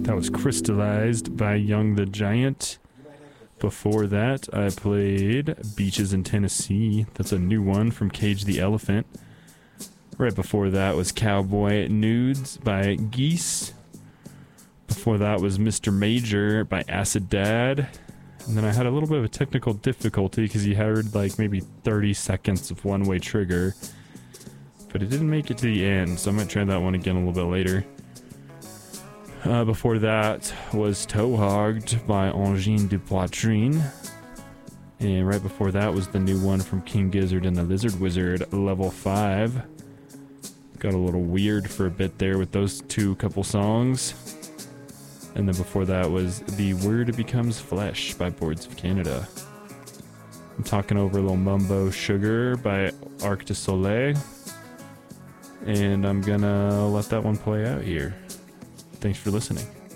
That was Crystallized by Young the Giant. Before that, I played Beaches in Tennessee. That's a new one from Cage the Elephant. Right before that was Cowboy Nudes by Geese. Before that was Mr. Major by Acid Dad. And then I had a little bit of a technical difficulty because you heard like maybe 30 seconds of One Way Trigger. But it didn't make it to the end, so I might try that one again a little bit later. Before that was Toe Hogged by Angine de Poitrine. And right before that was the new one from King Gizzard and the Lizard Wizard, Level 5. Got a little weird for a bit there with those couple songs. And then before that was The Word Becomes Flesh by Boards of Canada. I'm talking over a little Mumbo Sugar by Arc de Soleil. And I'm gonna let that one play out here. Thanks for listening.